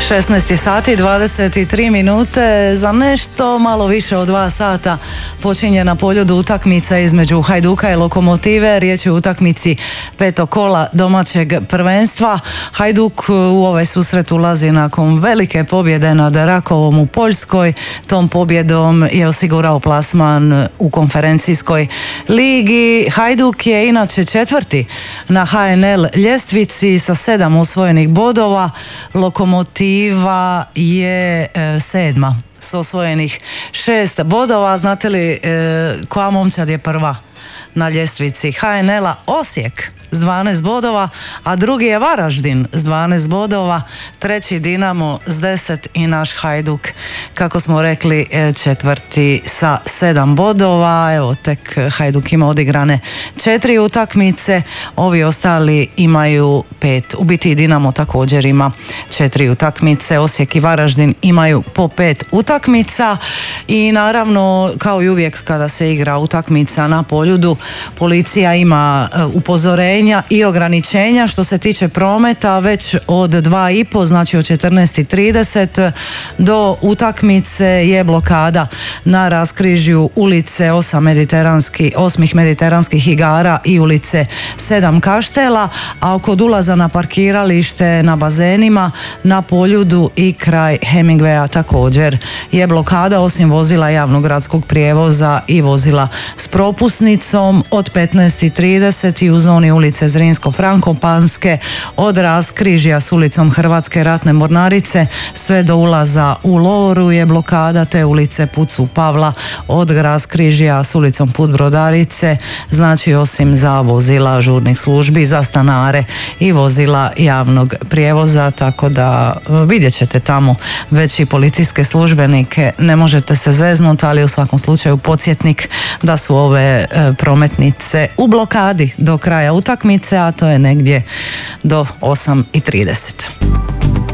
16 sati i 23 minute. Za nešto malo više od 2 sata počinje na Poljudu utakmica između Hajduka i Lokomotive. Riječ je o utakmici 5. kola domaćeg prvenstva. Hajduk u ovaj susret ulazi nakon velike pobjede nad Rakovom u Poljskoj. Tom pobjedom je osigurao plasman u konferencijskoj ligi. Hajduk je inače 4. na HNL ljestvici sa 7 osvojenih bodova. Lokomotiva je 7. s osvojenih 6 bodova. Znate li koja momčad je prva na ljestvici HNL-a? Osijek s 12 bodova, a drugi je Varaždin s 12 bodova, treći Dinamo s 10 i naš Hajduk, kako smo rekli, 4. sa 7 bodova. Evo, tek Hajduk ima odigrane 4 utakmice, ovi ostali imaju 5. U biti Dinamo također ima 4 utakmice, Osijek i Varaždin imaju po 5 utakmica i naravno, kao i uvijek kada se igra utakmica na Poljudu, policija ima upozorenja i ograničenja što se tiče prometa već od 2:30, znači od 14:30 do utakmice je blokada na raskrižju ulice 8 mediteranskih igara i ulice 7 Kaštela, a kod ulaza na parkiralište na bazenima na Poljudu i kraj Hemingwaya također je blokada, osim vozila javnog gradskog prijevoza i vozila s propusnicom od 15:30 i u zoni ulice Zrinsko-Frankopanske od raskrižja s ulicom Hrvatske ratne mornarice sve do ulaza u Loru je blokada, te ulice Pucu Pavla od raskrižja s ulicom Put Brodarice, znači osim za vozila žurnih službi, za stanare i vozila javnog prijevoza, tako da vidjet ćete tamo već i policijske službenike, ne možete se zeznuti, ali u svakom slučaju podsjetnik da su ove prometnice u blokadi do kraja utakmice, a to je negdje do 8:30.